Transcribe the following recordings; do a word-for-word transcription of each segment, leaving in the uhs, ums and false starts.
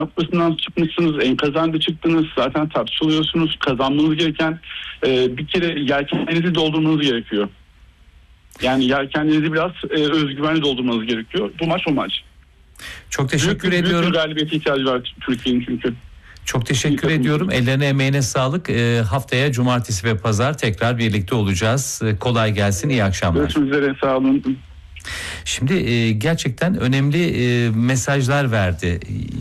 başından çıkmışsınız, enkazdan da çıktınız. Zaten tartışılıyorsunuz. Kazanmanız gereken e, bir kere yelkenlerinizi doldurmanız gerekiyor. Yani yelkenlerinizi biraz e, özgüvenle doldurmanız gerekiyor. Bu maç o maç. Çok teşekkür büyük, ediyorum. Büyük bir galibiyete ihtiyacı var Türkiye'nin çünkü. Çok teşekkür ediyorum. Ellerine emeğine sağlık. E, haftaya cumartesi ve pazar tekrar birlikte olacağız. E, kolay gelsin. İyi akşamlar. Görüşmek üzere. Sağ olun. Şimdi e, gerçekten önemli e, mesajlar verdi.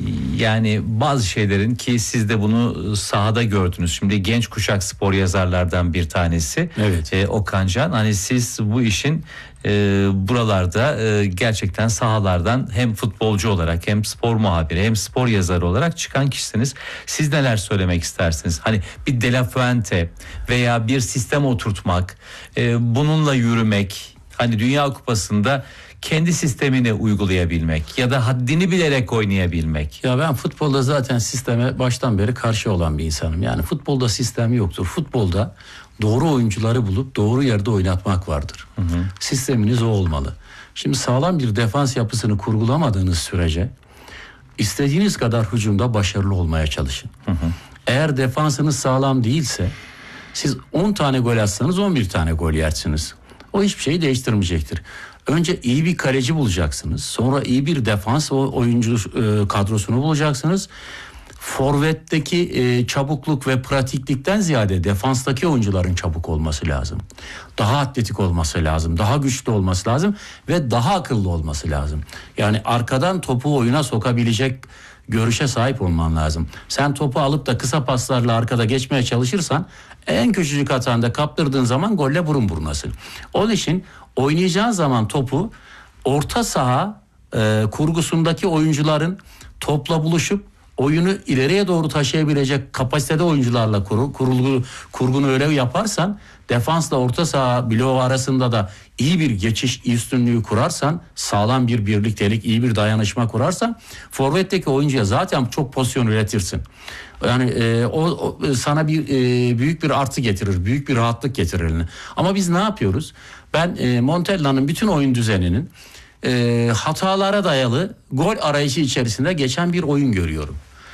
Yani bazı şeylerin ki siz de bunu sahada gördünüz. Şimdi genç kuşak spor yazarlardan bir tanesi. Evet. E, Okan Can. Hani siz bu işin e, buralarda e, gerçekten sahalardan hem futbolcu olarak hem spor muhabiri hem spor yazarı olarak çıkan kişisiniz. Siz neler söylemek istersiniz? Hani bir De La Fuente veya bir sistem oturtmak, e, bununla yürümek, hani Dünya Kupası'nda kendi sistemini uygulayabilmek ya da haddini bilerek oynayabilmek. Ya ben futbolda zaten sisteme baştan beri karşı olan bir insanım. Yani futbolda sistem yoktur. Futbolda doğru oyuncuları bulup doğru yerde oynatmak vardır. Hı hı. Sisteminiz o olmalı. Şimdi sağlam bir defans yapısını kurgulamadığınız sürece istediğiniz kadar hücumda başarılı olmaya çalışın. Hı hı. Eğer defansınız sağlam değilse siz on tane gol atsanız on bir tane gol yersiniz. O hiçbir şeyi değiştirmeyecektir. Önce iyi bir kaleci bulacaksınız. Sonra iyi bir defans oyuncu e, kadrosunu bulacaksınız. Forvetteki e, çabukluk ve pratiklikten ziyade defanstaki oyuncuların çabuk olması lazım. Daha atletik olması lazım. Daha güçlü olması lazım. Ve daha akıllı olması lazım. Yani arkadan topu oyuna sokabilecek görüşe sahip olman lazım. Sen topu alıp da kısa paslarla arkada geçmeye çalışırsan en küçücük hatanda kaptırdığın zaman golle burun burunasın. Onun için oynayacağın zaman topu orta saha e, kurgusundaki oyuncuların topla buluşup oyunu ileriye doğru taşıyabilecek kapasitede oyuncularla kur, kurulu, kurgunu öyle yaparsan, defansla orta saha bloğu arasında da iyi bir geçiş üstünlüğü kurarsan, sağlam bir birliktelik, iyi bir dayanışma kurarsan, forvetteki oyuncuya zaten çok pozisyon üretirsin. Yani e, o, o sana bir e, büyük bir artı getirir, büyük bir rahatlık getirir. Ama biz ne yapıyoruz? Ben e, Montella'nın bütün oyun düzeninin e, hatalara dayalı gol arayışı içerisinde geçen bir oyun görüyorum.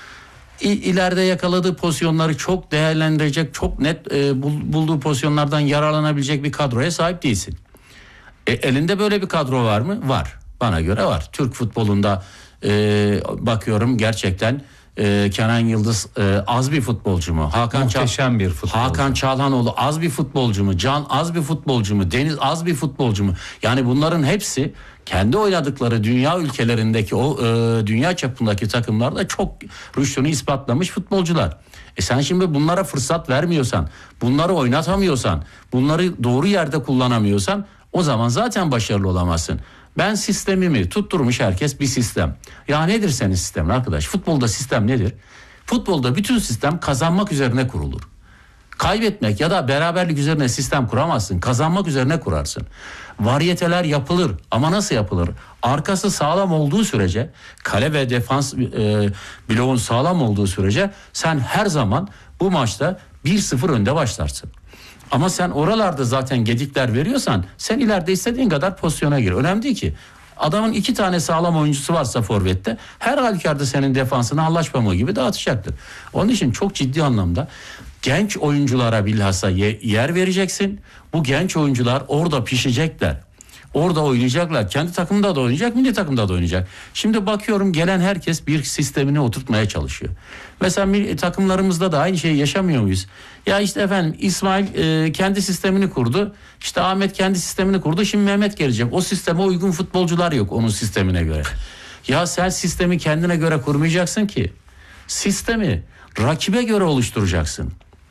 İ, ileride yakaladığı pozisyonları çok değerlendirecek, çok net e, bulduğu pozisyonlardan yararlanabilecek bir kadroya sahip değilsin. E, elinde böyle bir kadro var mı? Var. Bana göre var. Türk futbolunda e, bakıyorum gerçekten e, Kenan Yıldız e, az bir futbolcu mu? Hakan Muhteşem Çal- bir futbolcu. Hakan Çalhanoğlu az bir futbolcu mu? Can az bir futbolcu mu? Deniz az bir futbolcu mu? Yani bunların hepsi kendi oynadıkları dünya ülkelerindeki o e, dünya çapındaki takımlarda çok rüştünü ispatlamış futbolcular. E sen şimdi bunlara fırsat vermiyorsan, bunları oynatamıyorsan, bunları doğru yerde kullanamıyorsan o zaman zaten başarılı olamazsın. Ben sistemimi tutturmuş herkes bir sistem. Ya nedir senin sistemin arkadaş? Futbolda sistem nedir? Futbolda bütün sistem kazanmak üzerine kurulur. Kaybetmek ya da beraberlik üzerine sistem kuramazsın. Kazanmak üzerine kurarsın. Varyeteler yapılır ama nasıl yapılır? Arkası sağlam olduğu sürece, kale ve defans e, bloğun sağlam olduğu sürece sen her zaman bu maçta bir sıfır önde başlarsın. Ama sen oralarda zaten gedikler veriyorsan sen ileride istediğin kadar pozisyona gir. Önemli değil ki. Adamın iki tane sağlam oyuncusu varsa forvette her halükarda senin defansını hallaç pamuğu gibi dağıtacaktır. Onun için çok ciddi anlamda genç oyunculara bilhassa yer vereceksin. Bu genç oyuncular orada pişecekler. Orada oynayacaklar. Kendi takımda da oynayacak, milli takımda da oynayacak. Şimdi bakıyorum gelen herkes bir sistemini oturtmaya çalışıyor. Mesela milli takımlarımızda da aynı şeyi yaşamıyor muyuz? Ya işte efendim İsmail e, kendi sistemini kurdu. İşte Ahmet kendi sistemini kurdu. Şimdi Mehmet gelecek. O sisteme uygun futbolcular yok onun sistemine göre. Ya sen sistemi kendine göre kurmayacaksın ki. Sistemi rakibe göre oluşturacaksın.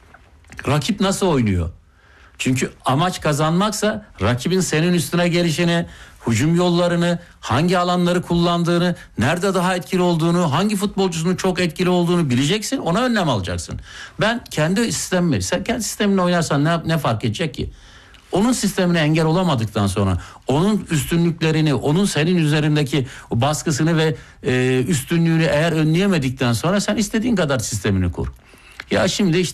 Rakip nasıl oynuyor? Çünkü amaç kazanmaksa rakibin senin üstüne gelişini, hücum yollarını, hangi alanları kullandığını, nerede daha etkili olduğunu, hangi futbolcusunun çok etkili olduğunu bileceksin. Ona önlem alacaksın. Ben kendi sistemimi, sen kendi sistemini oynarsan ne, ne fark edecek ki? Onun sistemine engel olamadıktan sonra, onun üstünlüklerini, onun senin üzerindeki baskısını ve e, üstünlüğünü eğer önleyemedikten sonra sen istediğin kadar sistemini kur. Ya şimdi işte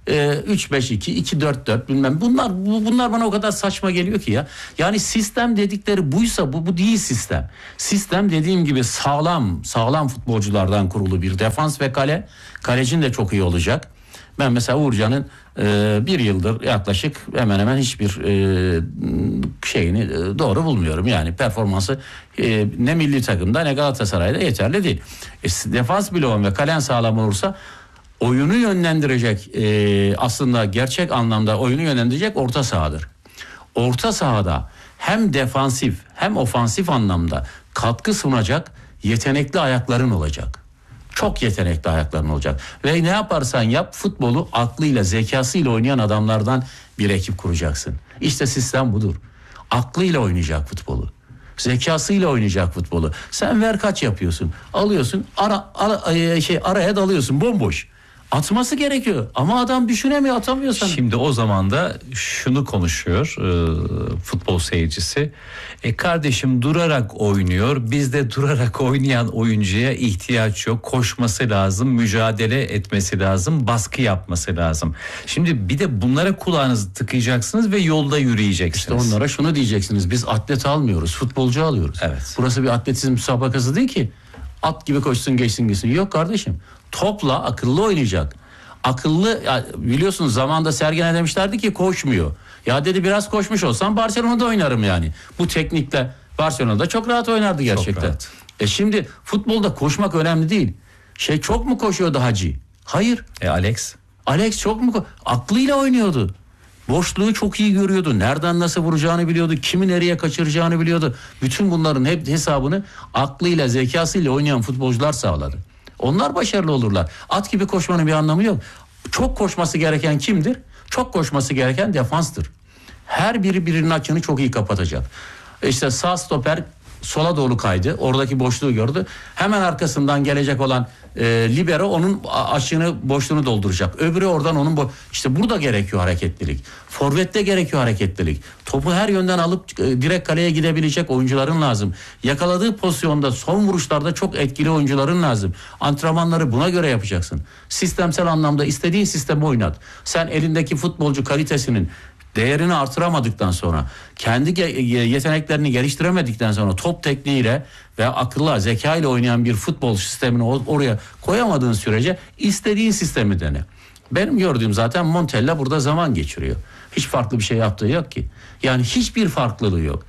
üç beş iki, iki dört dört bilmem. Bunlar bu, bunlar bana o kadar saçma geliyor ki ya. Yani sistem dedikleri buysa bu bu değil sistem. Sistem dediğim gibi sağlam sağlam futbolculardan kurulu bir defans ve kale. Kalecin de çok iyi olacak. Ben mesela Uğurcan'ın e, bir yıldır yaklaşık hemen hemen hiçbir e, şeyini e, doğru bulmuyorum. Yani performansı e, ne milli takımda ne Galatasaray'da yeterli değil. E, defans bloğun ve kalen sağlam olursa oyunu yönlendirecek e, aslında gerçek anlamda oyunu yönlendirecek orta sahadır. Orta sahada hem defansif hem ofansif anlamda katkı sunacak yetenekli ayakların olacak. Çok yetenekli ayakların olacak. Ve ne yaparsan yap futbolu aklıyla zekasıyla oynayan adamlardan bir ekip kuracaksın. İşte sistem budur. Aklıyla oynayacak futbolu. Zekasıyla oynayacak futbolu. Sen ver kaç yapıyorsun. Alıyorsun ara, ara, şey, araya dalıyorsun bomboş. Atması gerekiyor ama adam düşünemiyor, atamıyor sana. Şimdi o zaman da şunu konuşuyor e, futbol seyircisi. E kardeşim durarak oynuyor. Bizde durarak oynayan oyuncuya ihtiyaç yok. Koşması lazım, mücadele etmesi lazım, baskı yapması lazım. Şimdi bir de bunlara kulağınızı tıkayacaksınız ve yolda yürüyeceksiniz. İşte onlara şunu diyeceksiniz. Biz atlet almıyoruz, futbolcu alıyoruz. Evet. Burası bir atletizm müsabakası değil ki. At gibi koşsun geçsin gitsin. Yok kardeşim. Topla akıllı oynayacak. Akıllı ya biliyorsunuz zamanda Sergen'e demişlerdi ki koşmuyor. Ya dedi biraz koşmuş olsam Barcelona'da oynarım yani. Bu teknikle Barcelona'da çok rahat oynardı gerçekten. Rahat. E şimdi futbolda koşmak önemli değil. Şey çok mu koşuyordu Hacı? Hayır. E Alex? Alex çok mu ko- aklıyla oynuyordu. Boşluğu çok iyi görüyordu. Nereden nasıl vuracağını biliyordu. Kimi nereye kaçıracağını biliyordu. Bütün bunların hep hesabını aklıyla zekasıyla oynayan futbolcular sağladı. Onlar başarılı olurlar. At gibi koşmanın bir anlamı yok. Çok koşması gereken kimdir? Çok koşması gereken defanstır. Her biri birinin açığını çok iyi kapatacak. İşte sağ stoper sola doğru kaydı. Oradaki boşluğu gördü. Hemen arkasından gelecek olan e, libero onun açığını, boşluğunu dolduracak. Öbürü oradan onun bo- işte burada gerekiyor hareketlilik. Forvette gerekiyor hareketlilik. Topu her yönden alıp e, direkt kaleye gidebilecek oyuncuların lazım. Yakaladığı pozisyonda son vuruşlarda çok etkili oyuncuların lazım. Antrenmanları buna göre yapacaksın. Sistemsel anlamda istediğin sistemi oynat. Sen elindeki futbolcu kalitesinin değerini artıramadıktan sonra, kendi yeteneklerini geliştiremedikten sonra top tekniğiyle ve akılla, zeka ile oynayan bir futbol sistemini oraya koyamadığın sürece istediğin sistemi dene. Benim gördüğüm zaten Montella burada zaman geçiriyor. Hiç farklı bir şey yaptığı yok ki. Yani hiçbir farklılığı yok.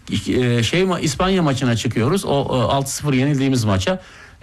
Şey İspanya maçına çıkıyoruz. O altı sıfır yenildiğimiz maça.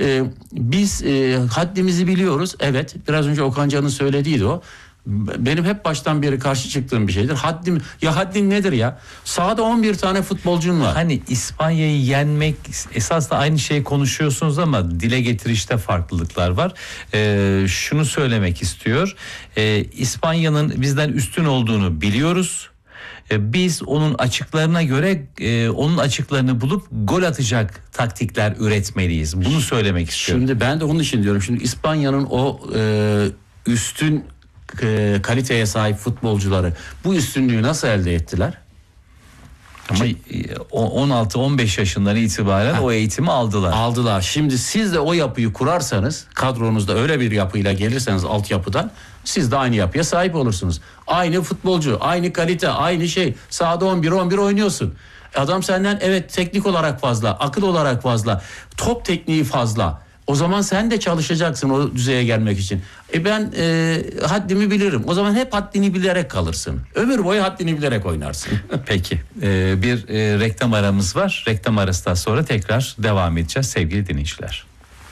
Biz haddimizi biliyoruz. Evet, biraz önce Okan Can'ın söylediğiydi o. Benim hep baştan beri karşı çıktığım bir şeydir. Haddim ya haddin nedir ya? Sahada on bir tane futbolcun var. Hani İspanya'yı yenmek esasında aynı şeyi konuşuyorsunuz ama dile getirişte farklılıklar var. Ee, şunu söylemek istiyor. Ee, İspanya'nın bizden üstün olduğunu biliyoruz. Ee, biz onun açıklarına göre e, onun açıklarını bulup gol atacak taktikler üretmeliyiz. Bunu söylemek istiyorum. Şimdi ben de onun için diyorum. Şimdi İspanya'nın o e, üstün kaliteye sahip futbolcuları bu üstünlüğü nasıl elde ettiler? Ama on altı on beş yaşından itibaren ha. o eğitimi aldılar. Aldılar. Şimdi siz de o yapıyı kurarsanız, kadronuzda öyle bir yapıyla gelirseniz altyapıdan, siz de aynı yapıya sahip olursunuz. Aynı futbolcu, aynı kalite, aynı şey. Sahada on bir on bir oynuyorsun. Adam senden evet teknik olarak fazla, akıl olarak fazla, top tekniği fazla. O zaman sen de çalışacaksın o düzeye gelmek için. E ben e, haddimi bilirim. O zaman hep haddini bilerek kalırsın. Ömür boyu haddini bilerek oynarsın. Peki. E, bir e, reklam aramız var. Reklam arasından sonra tekrar devam edeceğiz sevgili dinleyiciler.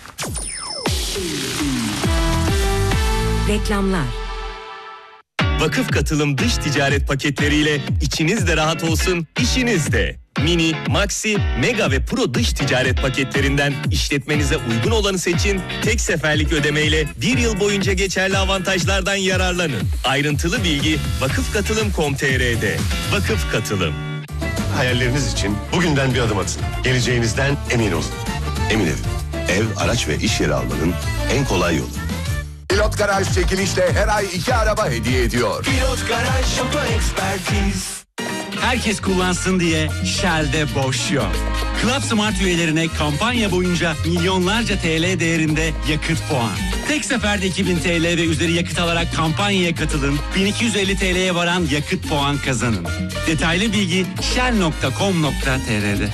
Reklamlar. Vakıf Katılım dış ticaret paketleriyle içiniz de rahat olsun, işiniz de. Mini, Maxi, Mega ve Pro dış ticaret paketlerinden işletmenize uygun olanı seçin. Tek seferlik ödemeyle bir yıl boyunca geçerli avantajlardan yararlanın. Ayrıntılı bilgi vakıfkatılım nokta com nokta tr'de. Vakıf Katılım. Hayalleriniz için bugünden bir adım atın. Geleceğinizden emin olun. Emin Ev. Ev, araç ve iş yeri almanın en kolay yolu. Pilot Garaj çekilişle her ay iki araba hediye ediyor. Pilot Garaj Oto Ekspertiz. Herkes kullansın diye Shell'de boş yok. Club Smart üyelerine kampanya boyunca milyonlarca T L değerinde yakıt puan. Tek seferde iki bin T L ve üzeri yakıt alarak kampanyaya katılın. bin iki yüz elli T L'ye varan yakıt puan kazanın. Detaylı bilgi shell nokta com nokta t r'de.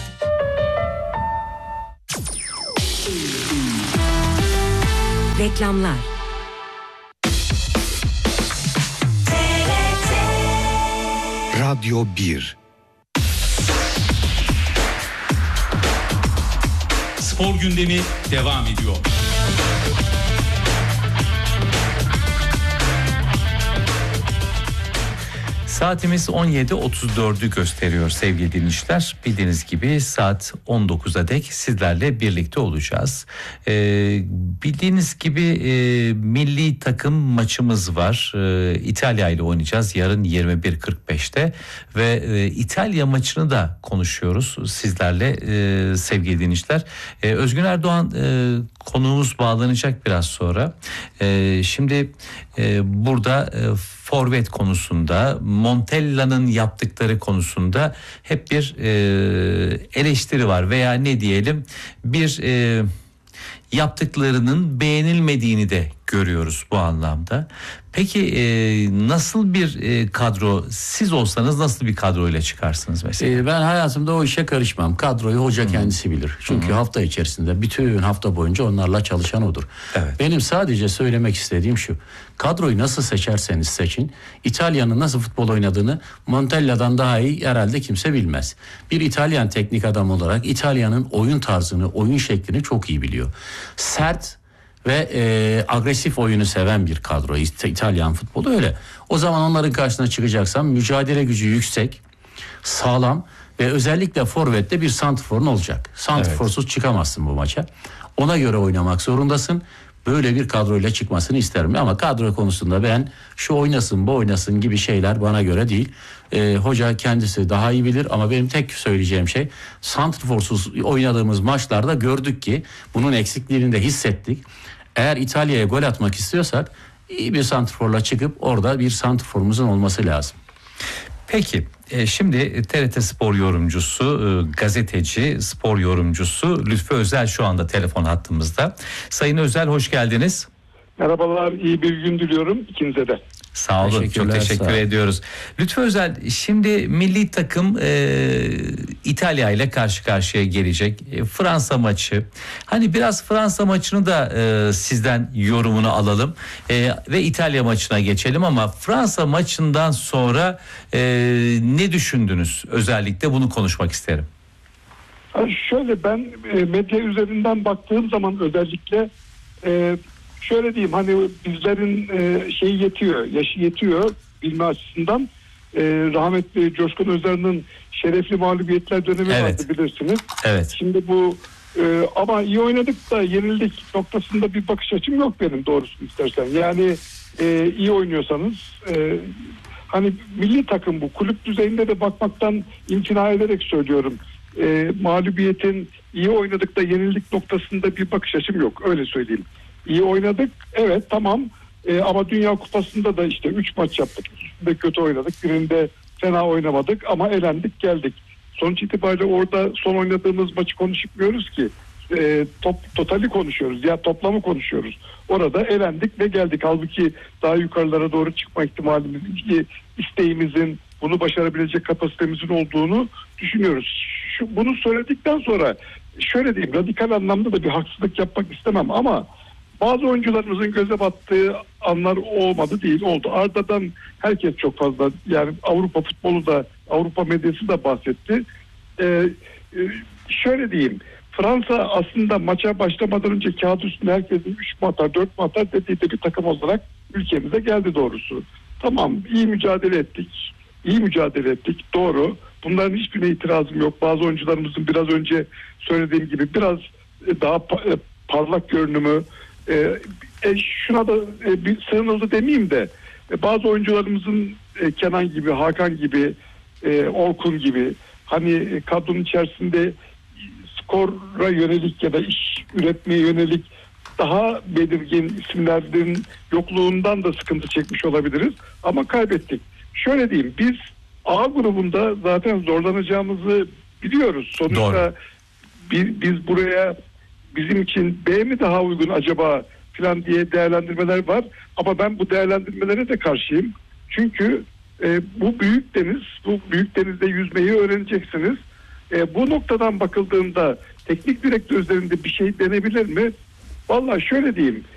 Reklamlar. Radyo bir. Spor gündemi devam ediyor. Saatimiz on yedi otuz dördü gösteriyor sevgili dinleyiciler. Bildiğiniz gibi saat on dokuza dek sizlerle birlikte olacağız. Ee, bildiğiniz gibi e, milli takım maçımız var. Ee, İtalya ile oynayacağız yarın yirmi bir kırk beşte ve e, İtalya maçını da konuşuyoruz sizlerle e, sevgili dinleyiciler. E, Özgün Erdoğan e, konuğumuz bağlanacak biraz sonra. E, şimdi e, burada e, forvet konusunda, Montella'nın yaptıkları konusunda hep bir e, eleştiri var veya ne diyelim bir e, yaptıklarının beğenilmediğini de görüyoruz bu anlamda. Peki e, nasıl bir e, kadro, siz olsanız nasıl bir kadroyla çıkarsınız mesela? Ee, ben hayatımda o işe karışmam. Kadroyu hoca Hı-hı. kendisi bilir. Çünkü Hı-hı. hafta içerisinde bütün hafta boyunca onlarla çalışan odur. Evet. Benim sadece söylemek istediğim şu. Kadroyu nasıl seçerseniz seçin, İtalya'nın nasıl futbol oynadığını Montella'dan daha iyi herhalde kimse bilmez. Bir İtalyan teknik adam olarak İtalya'nın oyun tarzını, oyun şeklini çok iyi biliyor. Sert ve e, agresif oyunu seven bir kadro. İtalyan futbolu öyle. O zaman onların karşısına çıkacaksam mücadele gücü yüksek, sağlam ve özellikle forvette bir santrforun olacak. Santrforsuz evet. çıkamazsın bu maça. Ona göre oynamak zorundasın. Böyle bir kadroyla çıkmasını isterim. Ama kadro konusunda ben şu oynasın bu oynasın gibi şeyler bana göre değil. Ee, hoca kendisi daha iyi bilir ama benim tek söyleyeceğim şey santrforsuz oynadığımız maçlarda gördük ki bunun eksikliğini de hissettik. Eğer İtalya'ya gol atmak istiyorsak iyi bir santrforla çıkıp orada bir santrforumuzun olması lazım. Peki e, şimdi T R T Spor yorumcusu, e, gazeteci, spor yorumcusu Lütfü Özel şu anda telefon hattımızda. Sayın Özel hoş geldiniz. Merhabalar, iyi bir gün diliyorum ikinize de. Sağ olun, çok teşekkür ediyoruz. Lütfü Özel, şimdi milli takım e, İtalya ile karşı karşıya gelecek. E, Fransa maçı. Hani biraz Fransa maçını da e, sizden yorumunu alalım e, ve İtalya maçına geçelim ama Fransa maçından sonra e, ne düşündünüz? Özellikle bunu konuşmak isterim. Yani şöyle ben e, medya üzerinden baktığım zaman özellikle e, şöyle diyeyim, hani bizlerin e, şeyi yetiyor, yaşı yetiyor bilme açısından. E, rahmetli Coşkun Özer'in şerefli mağlubiyetler dönemi evet. vardı bilirsiniz. Evet. Şimdi bu e, ama iyi oynadık da yenildik noktasında bir bakış açım yok benim doğrusunu istersen. Yani e, iyi oynuyorsanız e, hani milli takım bu. Kulüp düzeyinde de bakmaktan imtina ederek söylüyorum. E, mağlubiyetin iyi oynadık da yenildik noktasında bir bakış açım yok. Öyle söyleyeyim. İyi oynadık. Evet tamam. Ee, ama Dünya Kupası'nda da işte üç maç yaptık. İkisinde kötü oynadık. Birinde fena oynamadık ama elendik geldik. Sonuç itibariyle orada son oynadığımız maçı konuşmuyoruz ki. Ee, top, totali konuşuyoruz. Ya toplamı konuşuyoruz. Orada elendik ve geldik. Halbuki daha yukarılara doğru çıkma ihtimalimiz, isteğimizin, bunu başarabilecek kapasitemizin olduğunu düşünüyoruz. Şu, bunu söyledikten sonra şöyle diyeyim, radikal anlamda da bir haksızlık yapmak istemem ama bazı oyuncularımızın göze battığı anlar olmadı değil, oldu. Arda'dan herkes çok fazla, yani Avrupa futbolu da, Avrupa medyası da bahsetti. Ee, şöyle diyeyim, Fransa aslında maça başlamadan önce kağıt üstünde herkesin üç mü atar, dört mü atar dediği de bir takım olarak ülkemize geldi doğrusu. Tamam, iyi mücadele ettik, iyi mücadele ettik, doğru. Bunların hiçbirine itirazım yok. Bazı oyuncularımızın biraz önce söylediğim gibi biraz daha parlak görünümü, e, e, şuna da e, bir sığınıldı demeyeyim de e, bazı oyuncularımızın e, Kenan gibi, Hakan gibi, e, Orkun gibi hani e, kadronun içerisinde skora yönelik ya da iş üretmeye yönelik daha belirgin isimlerin yokluğundan da sıkıntı çekmiş olabiliriz ama kaybettik. Şöyle diyeyim, biz A grubunda zaten zorlanacağımızı biliyoruz. Sonuçta biz, biz buraya bizim için B mi daha uygun acaba filan diye değerlendirmeler var. Ama ben bu değerlendirmelere de karşıyım. Çünkü e, bu büyük deniz, bu büyük denizde yüzmeyi öğreneceksiniz. E, bu noktadan bakıldığında teknik direktör üzerinde bir şey denebilir mi? Vallahi şöyle diyeyim.